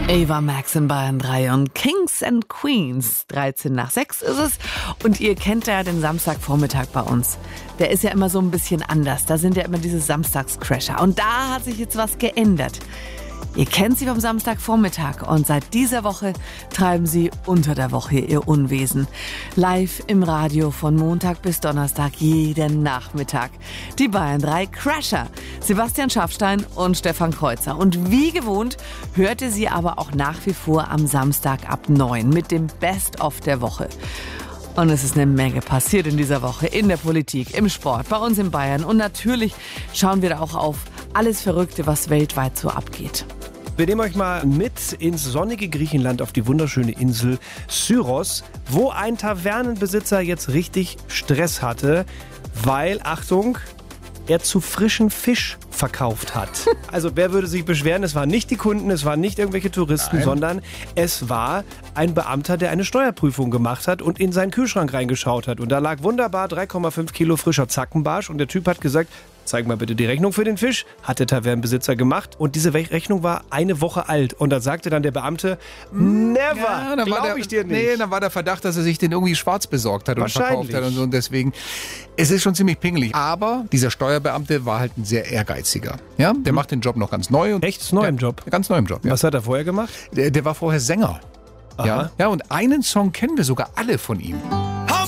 Ava Max in Bayern 3 und Kings and Queens. 13:06 ist es. Und ihr kennt ja den Samstagvormittag bei uns. Der ist ja immer so ein bisschen anders. Da sind ja immer diese Samstagscrasher. Und da hat sich jetzt was geändert. Ihr kennt sie vom Samstagvormittag und seit dieser Woche treiben sie unter der Woche ihr Unwesen. Live im Radio von Montag bis Donnerstag jeden Nachmittag. Die Bayern 3 Crasher, Sebastian Schaffstein und Stefan Kreuzer. Und wie gewohnt hört ihr sie aber auch nach wie vor am Samstag ab 9 mit dem Best-of der Woche. Und es ist eine Menge passiert in dieser Woche in der Politik, im Sport, bei uns in Bayern. Und natürlich schauen wir da auch auf alles Verrückte, was weltweit so abgeht. Wir nehmen euch mal mit ins sonnige Griechenland auf die wunderschöne Insel Syros, wo ein Tavernenbesitzer jetzt richtig Stress hatte, weil, Achtung, er zu frischen Fisch verkauft hat. Also wer würde sich beschweren? Es waren nicht die Kunden, es waren nicht irgendwelche Touristen, sondern es war ein Beamter, der eine Steuerprüfung gemacht hat und in seinen Kühlschrank reingeschaut hat. Und da lag wunderbar 3,5 Kilo frischer Zackenbarsch und der Typ hat gesagt, zeig mal bitte die Rechnung für den Fisch, hat der Tavernenbesitzer gemacht und diese Rechnung war eine Woche alt. Und da sagte dann der Beamte, never, glaube ich dir nicht. Nee, dann war der Verdacht, dass er sich den irgendwie schwarz besorgt hat und verkauft hat und so. Und deswegen, es ist schon ziemlich pingelig. Aber dieser Steuerbeamte war halt ein sehr ehrgeiziger. Ja, der macht den Job noch ganz neu. Und echt neu im Job? Ganz neu im Job, ja. Was hat er vorher gemacht? Der war vorher Sänger. Ja, und einen Song kennen wir sogar alle von ihm.